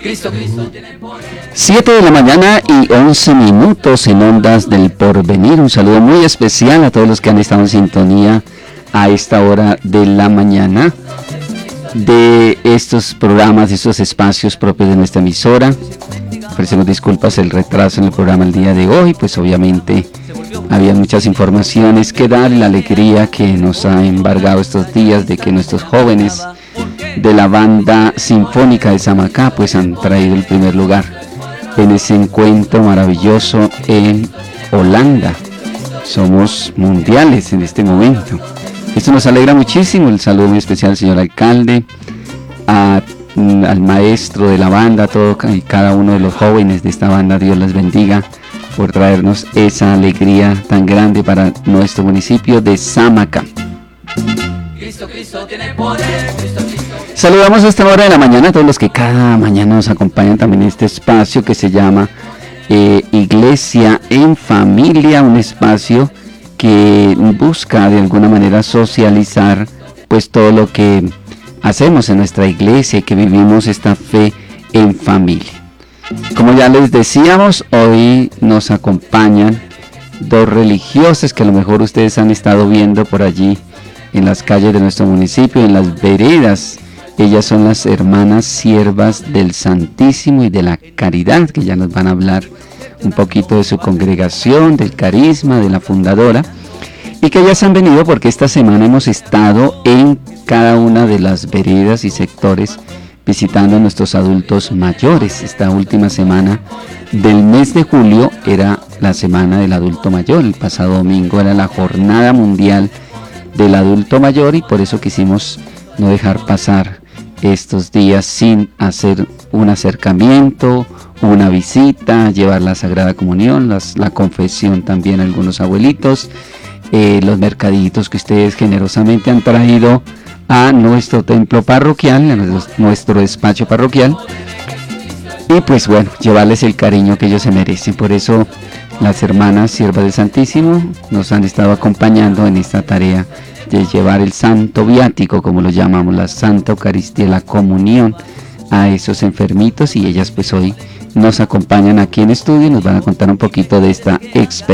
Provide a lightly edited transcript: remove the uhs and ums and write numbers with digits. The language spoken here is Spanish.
7 de la mañana y 11 minutos en Ondas del Porvenir. Un saludo muy especial a todos los que han estado en sintonía a esta hora de la mañana de estos programas, de estos espacios propios de nuestra emisora. Ofrecemos disculpas el retraso en el programa el día de hoy, pues obviamente había muchas informaciones que dar y la alegría que nos ha embargado estos días de que nuestros jóvenes de la banda sinfónica de Samacá pues han traído el primer lugar en ese encuentro maravilloso en Holanda. Somos mundiales en este momento. Esto nos alegra muchísimo. El saludo muy especial al señor alcalde, al maestro de la banda, a todo y cada uno de los jóvenes de esta banda. Dios les bendiga por traernos esa alegría tan grande para nuestro municipio de Samacá. Cristo tiene poder, Cristo. Saludamos a esta hora de la mañana a todos los que cada mañana nos acompañan también en este espacio que se llama Iglesia en Familia, un espacio que busca de alguna manera socializar pues todo lo que hacemos en nuestra iglesia y que vivimos esta fe en familia. Como ya les decíamos, hoy nos acompañan dos religiosas que a lo mejor ustedes han estado viendo por allí en las calles de nuestro municipio, en las veredas. Ellas son las hermanas siervas del Santísimo y de la Caridad, que ya nos van a hablar un poquito de su congregación, del carisma, de la fundadora, y que ellas han venido porque esta semana hemos estado en cada una de las veredas y sectores visitando a nuestros adultos mayores. Esta última semana del mes de julio era la semana del adulto mayor. El pasado domingo era la Jornada Mundial del Adulto Mayor y por eso quisimos no dejar pasar estos días sin hacer un acercamiento, una visita, llevar la Sagrada Comunión, la confesión también a algunos abuelitos, los mercaditos que ustedes generosamente han traído a nuestro templo parroquial, a nuestro despacho parroquial, y pues bueno, llevarles el cariño que ellos se merecen. Por eso las hermanas siervas del Santísimo nos han estado acompañando en esta tarea de llevar el santo viático, como lo llamamos, la Santa Eucaristía, la comunión a esos enfermitos, y ellas pues hoy nos acompañan aquí en estudio y nos van a contar un poquito de esta experiencia.